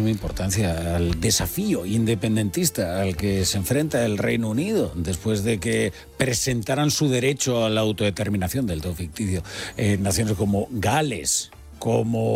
muchísima importancia al desafío independentista al que se enfrenta el Reino Unido después de que presentaran su derecho a la autodeterminación, del todo ficticio, naciones como Gales, como